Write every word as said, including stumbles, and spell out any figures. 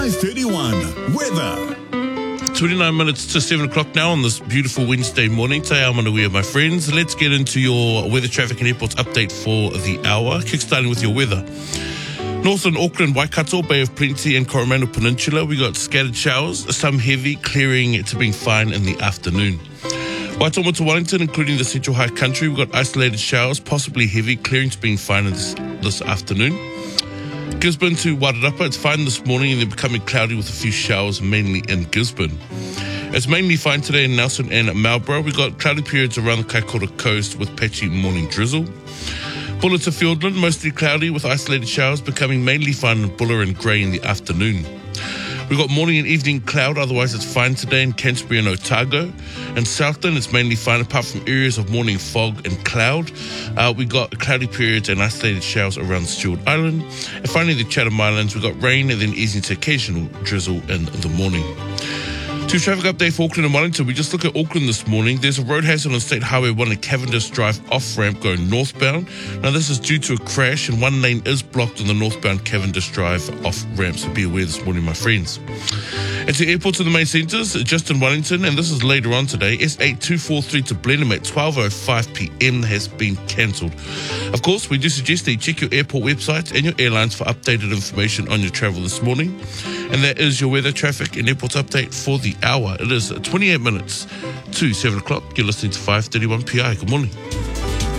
five thirty-one. Weather. twenty-nine minutes to seven o'clock now on this beautiful Wednesday morning. Te ao manuia, my friends. Let's get into your weather, traffic and airports update for the hour. Kickstarting with your weather. Northern Auckland, Waikato, Bay of Plenty and Coromandel Peninsula. We got scattered showers, some heavy, clearing to being fine in the afternoon. Waitomo to Wellington, including the Central High Country. We've got isolated showers, possibly heavy, clearing to being fine this, this afternoon. Gisborne to Wairarapa, it's fine this morning and then becoming cloudy with a few showers, mainly in Gisborne. It's mainly fine today in Nelson and Marlborough. We've got cloudy periods around the Kaikoura coast with patchy morning drizzle. Buller to Fiordland, mostly cloudy with isolated showers, becoming mainly fine in Buller and grey in the afternoon. We've got morning and evening cloud, otherwise it's fine today in Canterbury and Otago. In Southland, it's mainly fine apart from areas of morning fog and cloud. Uh, we got cloudy periods and isolated showers around Stewart Island. And finally, the Chatham Islands, we got rain and then easing to occasional drizzle in the morning. To traffic update for Auckland and Wellington, we just look at Auckland this morning. There's a road hazard on State Highway one at Cavendish Drive off-ramp going northbound. Now this is due to a crash and one lane is blocked on the northbound Cavendish Drive off-ramp, so be aware this morning, my friends. At the airport to the main centres, just in Wellington, and this is later on today, S eight two four three to Blenheim at twelve oh five p.m. has been cancelled. Of course, we do suggest that you check your airport website and your airlines for updated information on your travel this morning. And that is your weather, traffic and airports update for the hour. It is twenty-eight minutes to seven o'clock. You're listening to five thirty-one P I. Good morning.